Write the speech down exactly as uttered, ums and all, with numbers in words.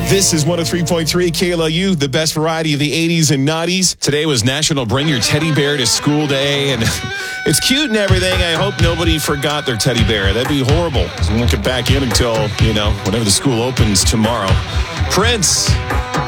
This is one oh three point three K L U, the best variety of the eighties and nineties. Today was National Bring Your Teddy Bear to School Day, and it's cute and everything. I hope nobody forgot their teddy bear. That'd be horrible. We won't get back in until, you know, whenever the school opens tomorrow. Prince.